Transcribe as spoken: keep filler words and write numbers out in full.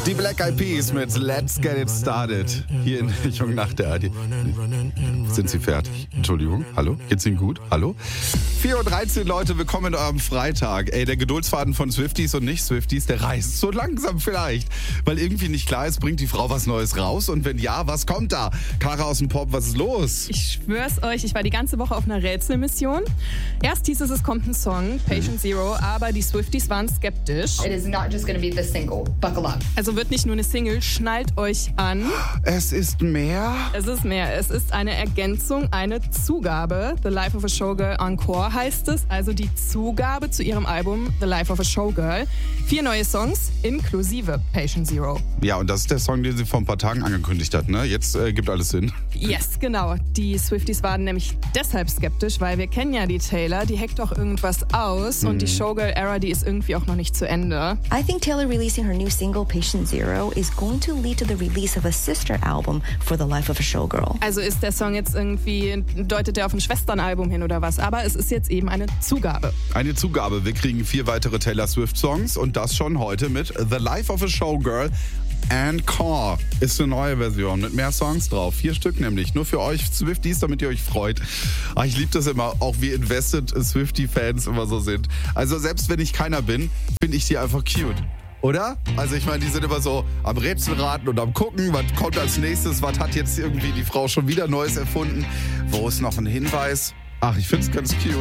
Die Black Eyed Peas mit Let's Get It Started. Hier in Jung nach der A R D. Sind Sie fertig? Entschuldigung, hallo? Geht's Ihnen gut? Hallo? vier Uhr dreizehn, Leute, willkommen am Freitag. Ey, der Geduldsfaden von Swifties und Nicht-Swifties, der reißt so langsam vielleicht. Weil irgendwie nicht klar ist, bringt die Frau was Neues raus? Und wenn ja, was kommt da? Kara aus dem Pop, was ist los? Ich schwör's euch, ich war die ganze Woche auf einer Rätselmission. Erst hieß es, es kommt ein Song, Patient Zero, aber die Swifties waren skeptisch. It is not just gonna be the single. Buckle up. Also wird nicht nur eine Single, schnallt euch an. Es ist mehr? Es ist mehr. Es ist eine Ergänzung, eine Zugabe. The Life of a Showgirl Encore heißt es. Also die Zugabe zu ihrem Album The Life of a Showgirl. Vier neue Songs, inklusive Patient Zero. Ja, und das ist der Song, den sie vor ein paar Tagen angekündigt hat, ne? Jetzt äh, gibt alles Sinn. Yes, genau. Die Swifties waren nämlich deshalb skeptisch, weil wir kennen ja die Taylor, die hackt doch irgendwas aus. Mhm. Und die Showgirl-Era, die ist irgendwie auch noch nicht zu Ende. I think Taylor releasing her new single Patient Zero is going to lead to the release of a sister album for The Life of a Showgirl. Also ist der Song jetzt irgendwie, deutet der auf ein Schwesternalbum hin oder was? Aber es ist jetzt eben eine Zugabe. Eine Zugabe. Wir kriegen vier weitere Taylor Swift-Songs und das schon heute mit The Life of a Showgirl Encore. Ist eine neue Version mit mehr Songs drauf. Vier Stück nämlich. Nur für euch Swifties, damit ihr euch freut. Ach, ich liebe das immer, auch wie invested Swiftie-Fans immer so sind. Also selbst wenn ich keiner bin, finde ich die einfach cute. Oder? Also ich meine, die sind immer so am Rätselraten und am Gucken, was kommt als nächstes, was hat jetzt irgendwie die Frau schon wieder Neues erfunden. Wo ist noch ein Hinweis? Ach, ich finde es ganz cute.